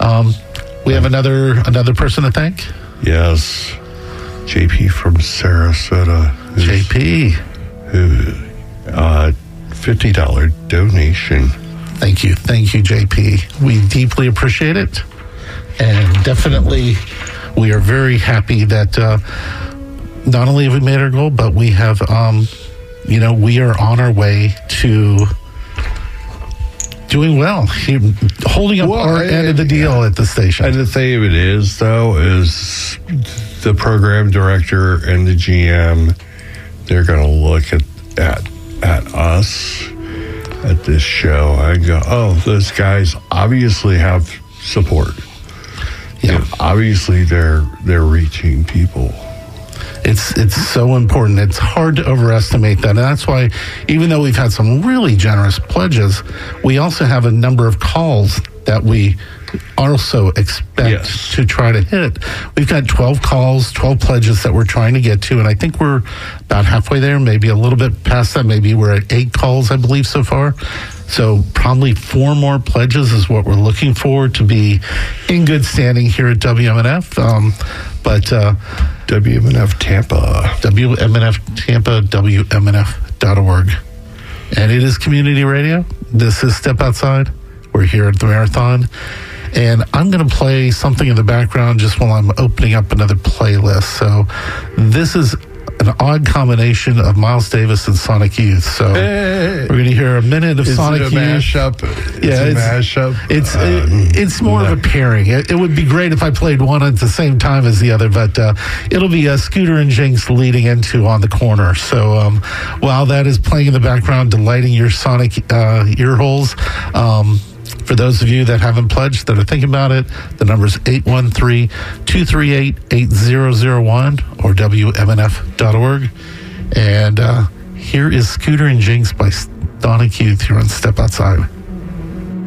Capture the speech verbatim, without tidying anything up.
Um, we have another another person to thank. Yes, J P from Sarasota. J P, who uh, fifty dollar donation. Thank you, thank you, J P. We deeply appreciate it, and definitely, we are very happy that uh, not only have we made our goal, but we have, um, you know, we are on our way to doing well, holding up well, our I, end of the deal yeah. at the station. And the thing of it is, though, is the program director and the G M, they're going to look at, at at us at this show and go, oh, those guys obviously have support. Yeah, you know, obviously they're they're reaching people. It's it's so important. It's hard to overestimate that. And that's why, even though we've had some really generous pledges, we also have a number of calls that we also expect yes. to try to hit. We've got twelve calls, twelve pledges that we're trying to get to, and I think we're about halfway there, maybe a little bit past that. Maybe we're at eight calls, I believe, so far. So probably four more pledges is what we're looking for to be in good standing here at W M N F. Um, but uh, W M N F Tampa. W M N F Tampa, W M N F dot org. And it is community radio. This is Step Outside. We're here at the Marathon. And I'm going to play something in the background just while I'm opening up another playlist. So this is an odd combination of Miles Davis and Sonic Youth. So hey, we're going to hear a minute of is Sonic it a Youth. Mashup? Yeah, it's, it's a mashup. It's um, it, it's more no. of a pairing. It, it would be great if I played one at the same time as the other, but uh, it'll be uh, Scooter and Jinx leading into On the Corner. So um, while that is playing in the background, delighting your Sonic uh, ear holes. Um, For those of you that haven't pledged, that are thinking about it, the number is eight one three, two three eight, eight zero zero one or W M N F dot org. And uh, here is Scooter and Jinx by Sonic Youth here on Step Outside.